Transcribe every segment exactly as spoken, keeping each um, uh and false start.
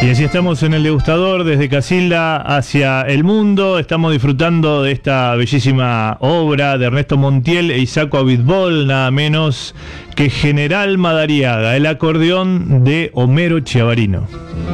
Y así estamos en el degustador desde Casilda hacia el mundo. Estamos disfrutando de esta bellísima obra de Ernesto Montiel e Isacco Abitbol, nada menos que General Madariaga, el acordeón de Homero Chiavarino.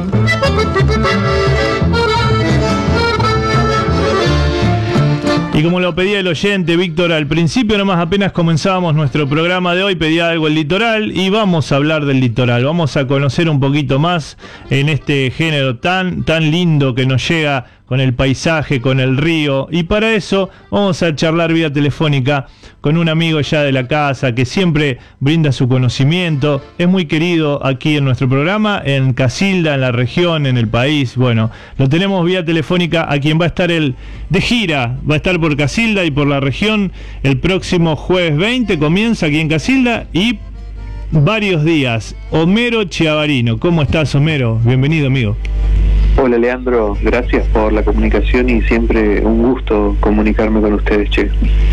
Y como lo pedía el oyente Víctor al principio, nomás apenas comenzábamos nuestro programa de hoy, pedía algo el litoral y vamos a hablar del litoral. Vamos a conocer un poquito más en este género tan, tan lindo que nos llega con el paisaje, con el río. Y para eso vamos a charlar vía telefónica con un amigo ya de la casa que siempre brinda su conocimiento. Es muy querido aquí en nuestro programa, en Casilda, en la región, en el país. Bueno, lo tenemos vía telefónica a quien va a estar el de gira. Va a estar por Casilda y por la región el próximo jueves veinte. Comienza aquí en Casilda y varios días. Homero Chiavarino. ¿Cómo estás, Homero? Bienvenido, amigo. Hola, Leandro, gracias por la comunicación y siempre un gusto comunicarme con ustedes, che. Eh,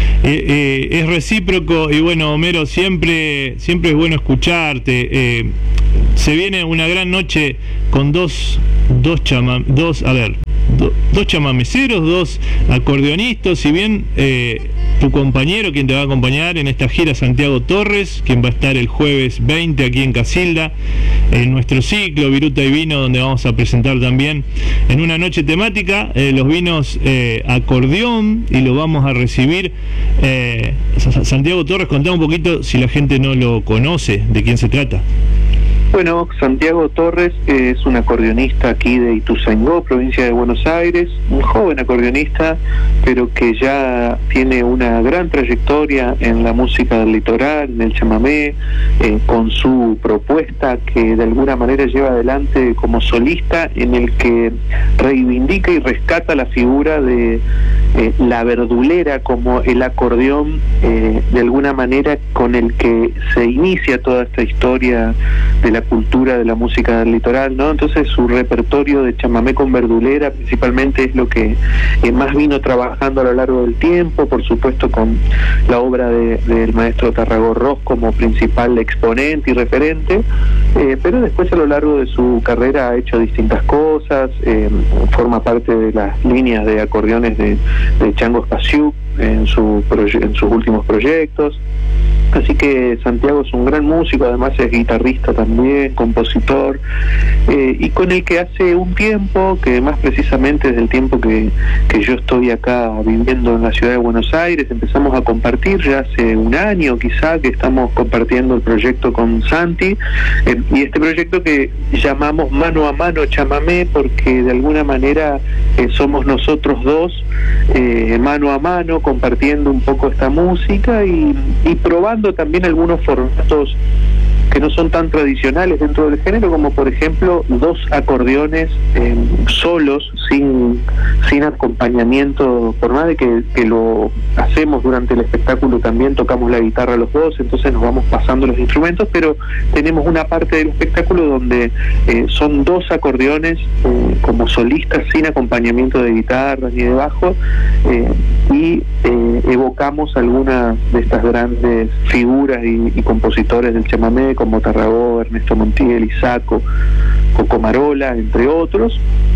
eh, es recíproco y bueno, Homero, siempre, siempre es bueno escucharte. Eh, se viene una gran noche con dos, dos chama, dos, a ver, do, dos chamameceros, dos acordeonistas, si bien eh, tu compañero, quien te va a acompañar en esta gira, Santiago Torres, quien va a estar el jueves veinte aquí en Casilda, en nuestro ciclo Viruta y Vino, donde vamos a presentar también en una noche temática eh, los vinos eh, acordeón, y lo vamos a recibir. eh, Santiago Torres, contá un poquito, si la gente no lo conoce, de quién se trata. Bueno, Santiago Torres es un acordeonista aquí de Ituzaingó, provincia de Buenos Aires, un joven acordeonista, pero que ya tiene una gran trayectoria en la música del litoral, en el chamamé, eh, con su propuesta que de alguna manera lleva adelante como solista, en el que reivindica y rescata la figura de eh, la verdulera como el acordeón, eh, de alguna manera con el que se inicia toda esta historia de la cultura de la música del litoral, ¿no? Entonces su repertorio de chamamé con verdulera principalmente es lo que eh, más vino trabajando a lo largo del tiempo, por supuesto con la obra de, del maestro Tarragó Ross como principal exponente y referente, eh, pero después a lo largo de su carrera ha hecho distintas cosas, eh, forma parte de las líneas de acordeones de, de Chango Spasiuk en, su en sus últimos proyectos. Así que Santiago es un gran músico, además es guitarrista también, compositor, eh, y con el que hace un tiempo, que más precisamente desde el tiempo que, que yo estoy acá viviendo en la ciudad de Buenos Aires, empezamos a compartir ya hace un año quizá, que estamos compartiendo el proyecto con Santi, eh, y este proyecto que llamamos Mano a Mano Chamamé, porque de alguna manera eh, somos nosotros dos, eh, mano a mano, compartiendo un poco esta música y, y probando también algunos formatos que no son tan tradicionales dentro del género, como por ejemplo dos acordeones eh, solos, sin sin acompañamiento, por más de que, que lo hacemos durante el espectáculo, también tocamos la guitarra los dos, entonces nos vamos pasando los instrumentos, pero tenemos una parte del espectáculo donde eh, son dos acordeones eh, como solistas, sin acompañamiento de guitarra ni de bajo, eh, y eh, evocamos algunas de estas grandes figuras y, y compositores del chamamé, como Tarragó, Ernesto Montiel, Isacco, Coco Marola, entre otros.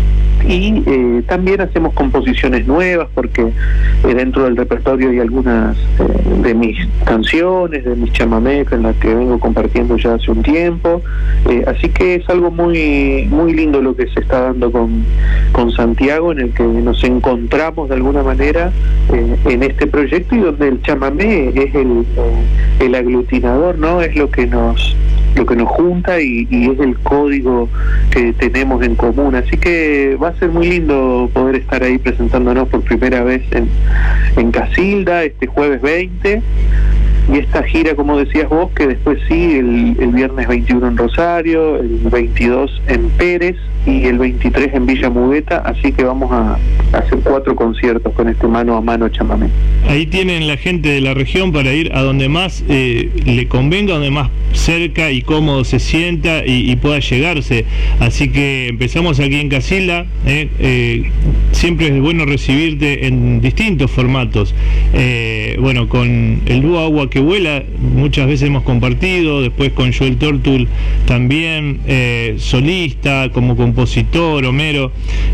Y eh, también hacemos composiciones nuevas, porque eh, dentro del repertorio hay algunas eh, de mis canciones, de mis chamamé, en las que vengo compartiendo ya hace un tiempo, eh, así que es algo muy muy lindo lo que se está dando con, con Santiago, en el que nos encontramos de alguna manera eh, en este proyecto, y donde el chamamé es el, eh, el aglutinador, ¿no? Es lo que nos lo que nos junta y, y es el código que tenemos en común, así que va a ser muy lindo poder estar ahí presentándonos por primera vez en, en Casilda este jueves veinte, y esta gira, como decías vos, que después sí, el, el viernes veintiuno en Rosario, el veintidós en Pérez y el veintitrés en Villa Mugueta, así que vamos a, a hacer cuatro conciertos con este mano a mano chamamé. Ahí tienen la gente de la región para ir a donde más eh, le convenga, donde más cerca y cómodo se sienta y, y pueda llegarse, así que empezamos aquí en Casilda, eh, eh, siempre es bueno recibirte en distintos formatos, eh, bueno, con el dúo Agua que vuela, muchas veces hemos compartido, después con Joel Tortul también, eh, solista, como compositor, Homero,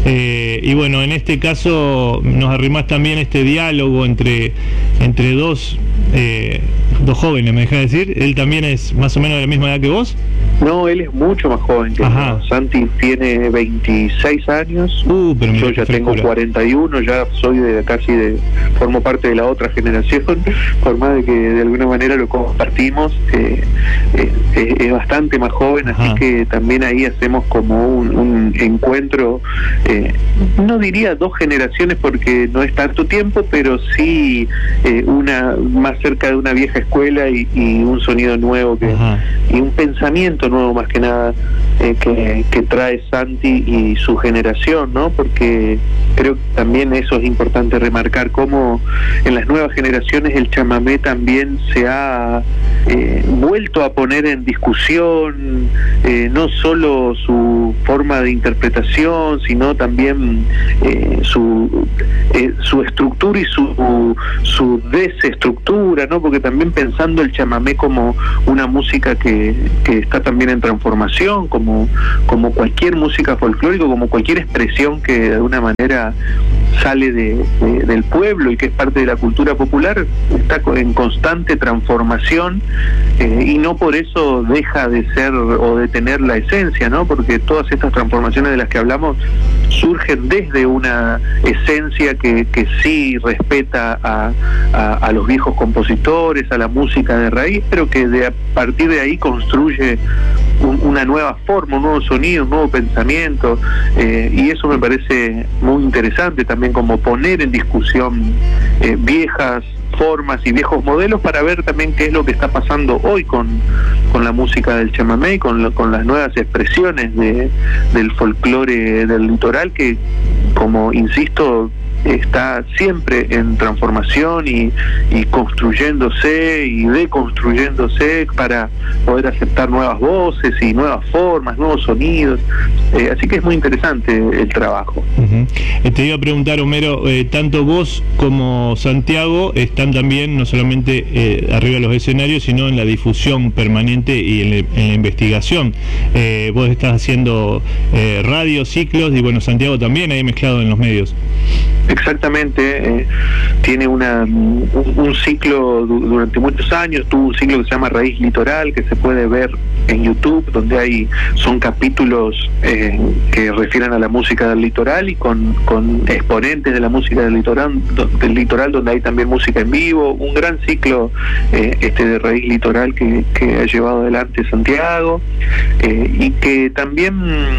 eh, y bueno, en este caso nos arrimás también este diálogo entre, entre dos, eh, dos jóvenes, me dejás decir. Él también es más o menos de la misma edad que vos. No, él es mucho más joven que yo. Santi tiene veintiséis años, uh, pero yo ya tengo cuarenta y uno, ya soy de casi de, formo parte de la otra generación, por más de que de alguna manera lo compartimos, eh, eh, eh, es bastante más joven, así Ajá. que también ahí hacemos como un, un encuentro, eh, no diría dos generaciones porque no es tanto tiempo, pero sí eh, una más cerca de una vieja escuela y, y un sonido nuevo que, y un pensamiento nuevo más que nada eh, que, que trae Santi y su generación, ¿no? Porque creo que también eso es importante remarcar, cómo en las nuevas generaciones el chamamé también se ha eh, vuelto a poner en discusión, eh, no solo su forma de interpretación, sino también eh, su eh, su estructura y su su desestructura, ¿no? Porque también pensando el chamamé como una música que, que está también en transformación, como, como cualquier música folclórica, como cualquier expresión que de alguna manera sale de, de, del pueblo y que es parte de la cultura popular, está en constante transformación, eh, y no por eso deja de ser o de tener la esencia, ¿no? Porque todas estas transformaciones de las que hablamos surgen desde una esencia que, que sí respeta a, a, a los viejos compositores, a la música de raíz, pero que de, a partir de ahí construye un, una nueva forma, un nuevo sonido, un nuevo pensamiento, eh, y eso me parece muy interesante también, como poner en discusión eh, viejas formas y viejos modelos para ver también qué es lo que está pasando hoy con, con la música del chamamé, con, lo, con las nuevas expresiones de, del folclore del litoral, que, como insisto, está siempre en transformación y, y construyéndose y deconstruyéndose para poder aceptar nuevas voces y nuevas formas, nuevos sonidos, eh, así que es muy interesante el trabajo. Uh-huh. Te iba a preguntar, Homero, eh, tanto vos como Santiago están también no solamente eh, arriba de los escenarios, sino en la difusión permanente y en, le, en la investigación. Eh, vos estás haciendo eh, radio, ciclos, y bueno, Santiago también ahí mezclado en los medios. Exactamente, eh, tiene una, un, un ciclo durante muchos años, tuvo un ciclo que se llama Raíz Litoral, que se puede ver en YouTube, donde hay son capítulos eh, que refieren a la música del litoral y con, con exponentes de la música del litoral, del litoral, donde hay también música en vivo, un gran ciclo eh, este de Raíz Litoral que, que ha llevado adelante Santiago, eh, y que también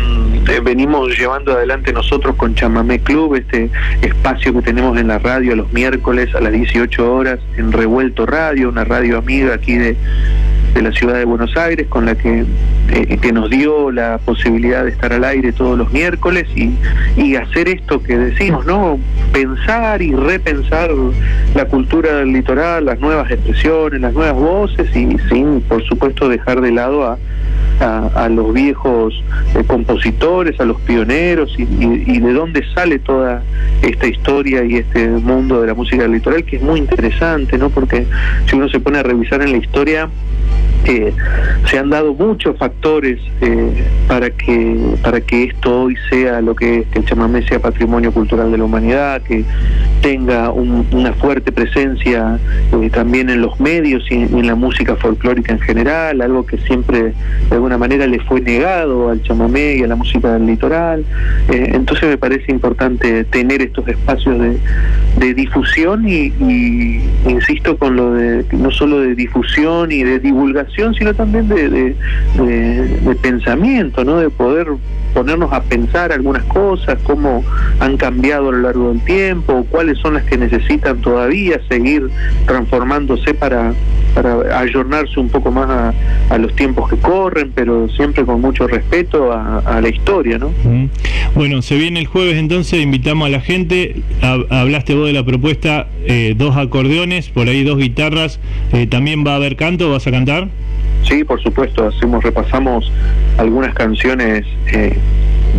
eh, venimos llevando adelante nosotros con Chamamé Club, este espacio que tenemos en la radio los miércoles a las dieciocho horas en Revuelto Radio, una radio amiga aquí de, de la ciudad de Buenos Aires, con la que, eh, que nos dio la posibilidad de estar al aire todos los miércoles y, y hacer esto que decimos, ¿no? Pensar y repensar la cultura del litoral, las nuevas expresiones, las nuevas voces, y sin, por supuesto, dejar de lado a A, a los viejos eh, compositores, a los pioneros, y, y, y de dónde sale toda esta historia y este mundo de la música del litoral, que es muy interesante, ¿no? Porque si uno se pone a revisar en la historia, eh, se han dado muchos factores eh, para que para que esto hoy sea lo que es, que el chamamé sea patrimonio cultural de la humanidad, que tenga un, una fuerte presencia eh, también en los medios y en, en la música folclórica en general, algo que siempre de alguna manera le fue negado al chamamé y a la música del litoral. Eh, entonces me parece importante tener estos espacios de, de difusión y, y insisto con lo de no solo de difusión y de divulgación, sino también de, de, de, de pensamiento, ¿no? De poder ponernos a pensar algunas cosas, cómo han cambiado a lo largo del tiempo, cuáles son las que necesitan todavía seguir transformándose para, para ayornarse un poco más a, a los tiempos que corren, pero siempre con mucho respeto a, a la historia, ¿no? Mm. Bueno, se viene el jueves, entonces invitamos a la gente. Hablaste vos de la propuesta, eh, dos acordeones, por ahí dos guitarras, eh, ¿también va a haber canto? ¿Vas a cantar? Sí, por supuesto, hacemos, repasamos algunas canciones eh,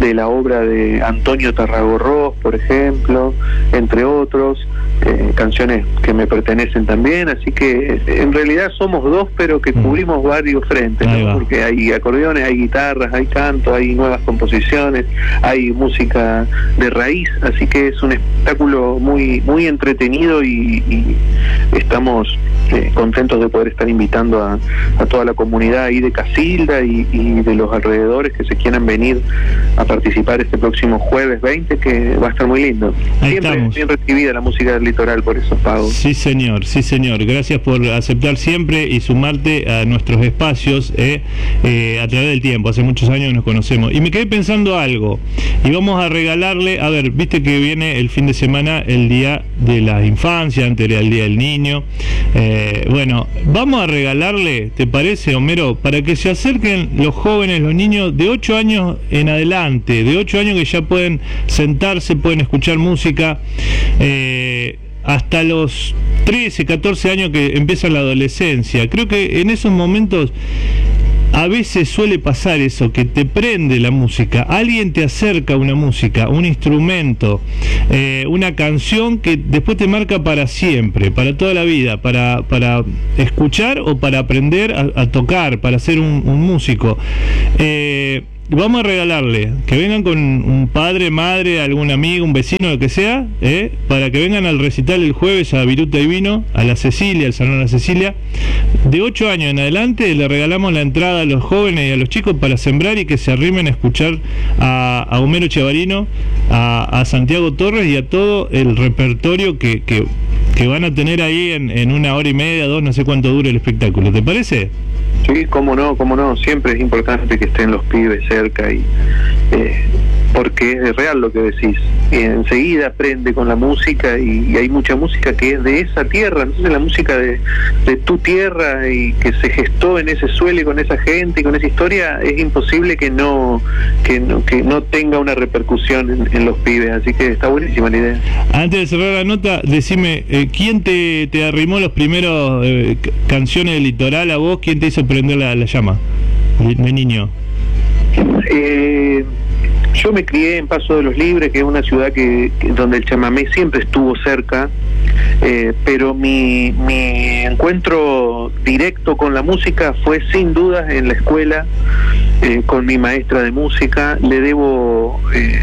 de la obra de Antonio Tarragorros, por ejemplo, entre otros, eh, canciones que me pertenecen también, así que en realidad somos dos, pero que cubrimos varios frentes, ¿no? Porque hay acordeones, hay guitarras, hay canto, hay nuevas composiciones, hay música de raíz, así que es un espectáculo muy, muy entretenido y, y estamos eh, contentos de poder estar invitando a, a toda la comunidad ahí de Casilda y, y de los alrededores que se quieran venir a participar este próximo jueves veinte, que va a estar muy lindo. Ahí Siempre estamos. Bien recibida la música del litoral, por eso, Pago. Sí, señor, sí, señor. Gracias por aceptar siempre y sumarte a nuestros espacios eh, eh, a través del tiempo. Hace muchos años que nos conocemos. Y me quedé pensando algo. Y vamos a regalarle, a ver, viste que viene el fin de semana el Día de la Infancia, antes era el Día del Niño. Eh, bueno, vamos a regalarle, ¿te parece, Homero? Para que se acerquen los jóvenes, los niños de ocho años en adelante, de ocho años que ya pueden sentarse, pueden escuchar música, eh, hasta los trece, catorce años que empieza la adolescencia. Creo que en esos momentos a veces suele pasar eso, que te prende la música, alguien te acerca una música, un instrumento, eh, una canción que después te marca para siempre, para toda la vida, para, para escuchar o para aprender a, a tocar, para ser un, un músico. Eh, Vamos a regalarle que vengan con un padre, madre, algún amigo, un vecino, lo que sea, ¿eh? para que vengan al recital el jueves a Viruta y Vino, a la Cecilia, al Salón de la Cecilia. De ocho años en adelante le regalamos la entrada a los jóvenes y a los chicos para sembrar y que se arrimen a escuchar a, a Homero Chevarino, a, a Santiago Torres y a todo el repertorio que, que, que van a tener ahí en, en una hora y media, dos, no sé cuánto dure el espectáculo. ¿Te parece? Sí, cómo no, cómo no, siempre es importante que estén los pibes cerca y eh, porque es real lo que decís, y enseguida aprende con la música y, y hay mucha música que es de esa tierra, entonces la música de, de tu tierra y que se gestó en ese suelo y con esa gente y con esa historia, es imposible que no que no, que no tenga una repercusión en, en los pibes, así que está buenísima la idea. Antes de cerrar la nota, decime, eh, ¿quién te, te arrimó los primeros eh, canciones del litoral a vos? ¿Quién te hizo prender la, la llama de niño? Eh... Yo me crié en Paso de los Libres, que es una ciudad que, que donde el chamamé siempre estuvo cerca, eh, pero mi, mi encuentro directo con la música fue sin dudas en la escuela, eh, con mi maestra de música. Le debo eh,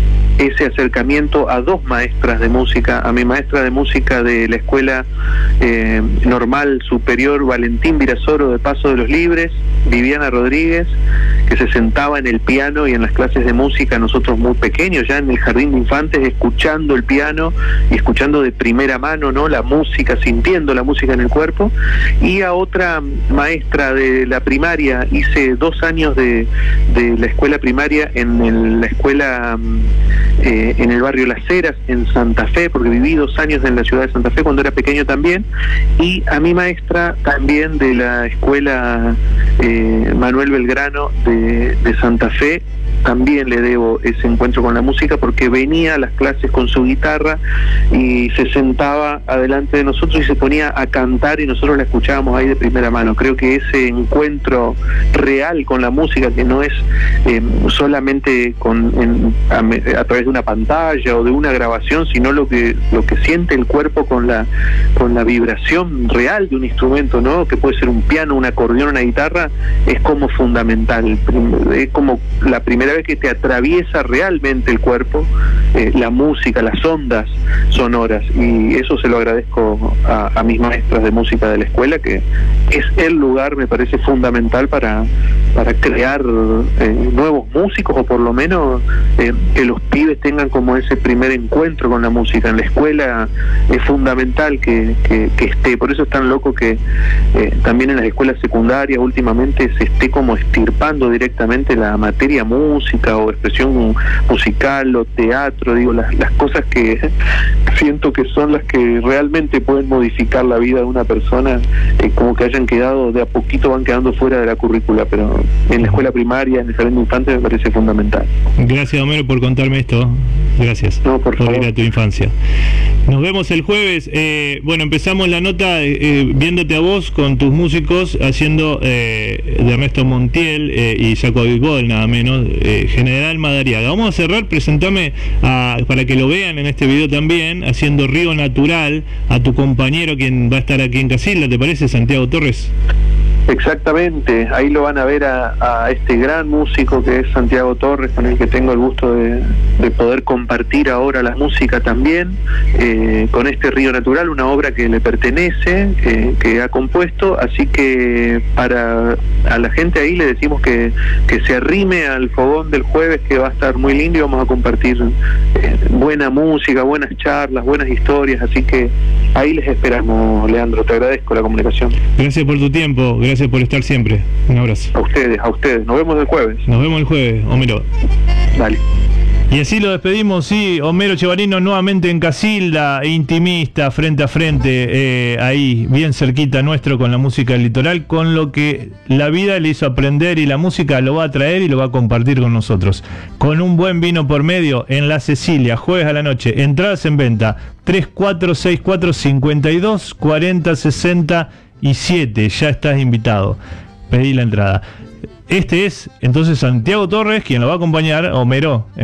ese acercamiento a dos maestras de música, a mi maestra de música de la escuela eh, normal superior Valentín Virasoro de Paso de los Libres, Viviana Rodríguez, que se sentaba en el piano y en las clases de música, nosotros muy pequeños, ya en el jardín de infantes, escuchando el piano y escuchando de primera mano, ¿no?, la música, sintiendo la música en el cuerpo. Y a otra maestra de la primaria, hice dos años de, de la escuela primaria en el, la escuela eh, en el barrio Las Heras, en Santa Fe, porque viví dos años en la ciudad de Santa Fe cuando era pequeño también, y a mi maestra también de la escuela eh, Manuel Belgrano de De, de Santa Fe, también le debo ese encuentro con la música, porque venía a las clases con su guitarra y se sentaba adelante de nosotros y se ponía a cantar y nosotros la escuchábamos ahí de primera mano. Creo que ese encuentro real con la música, que no es eh, solamente con, en, a, a través de una pantalla o de una grabación, sino lo que lo que siente el cuerpo con la con la vibración real de un instrumento, ¿no?, que puede ser un piano, un acordeón, una guitarra, es como fundamental. Es como la primera vez que te atraviesa realmente el cuerpo, eh, la música, las ondas sonoras, y eso se lo agradezco a, a mis maestras de música de la escuela, que es el lugar, me parece, fundamental para, para crear eh, nuevos músicos, o por lo menos eh, que los pibes tengan como ese primer encuentro con la música. En la escuela es fundamental que, que, que esté, por eso es tan loco que eh, también en las escuelas secundarias últimamente se esté como estirpando directamente la materia música o expresión musical o teatro, digo, las, las cosas que siento que son las que realmente pueden modificar la vida de una persona, eh, como que hayan quedado, de a poquito van quedando fuera de la currícula, pero en la escuela primaria, en el jardín de infantes, me parece fundamental. Gracias, Homero, por contarme esto. Gracias no, por, por favor. ir a tu infancia. Nos vemos el jueves. Eh, bueno, empezamos la nota eh, viéndote a vos con tus músicos haciendo eh, de Ernesto Montiel eh, y Jaco Abitbol, nada menos, eh, General Madariaga. Vamos a cerrar, presentame a, para que lo vean en este video también, haciendo Río Natural, a tu compañero quien va a estar aquí en Casilda, ¿te parece, Santiago Torres? Exactamente, ahí lo van a ver a, a este gran músico que es Santiago Torres, con el que tengo el gusto de, de poder compartir ahora la música también, eh, con este Río Natural, una obra que le pertenece, eh, que ha compuesto, así que para a la gente ahí le decimos que, que se arrime al fogón del jueves, que va a estar muy lindo y vamos a compartir eh, buena música, buenas charlas, buenas historias, así que ahí les esperamos, Leandro, te agradezco la comunicación. Gracias por tu tiempo, gracias por estar siempre. Un abrazo. A ustedes, a ustedes. Nos vemos el jueves. Nos vemos el jueves, Homero. Dale. Y así lo despedimos, sí, Homero Chevarino nuevamente en Casilda, intimista, frente a frente, eh, ahí, bien cerquita nuestro con la música del litoral, con lo que la vida le hizo aprender y la música lo va a traer y lo va a compartir con nosotros. Con un buen vino por medio en La Cecilia, jueves a la noche, entradas en venta, tres cuatro seis cuatro, cinco dos, cuatro cero, sesenta y siete, ya estás invitado, pedí la entrada. Este es entonces Santiago Torres, quien lo va a acompañar, Homero.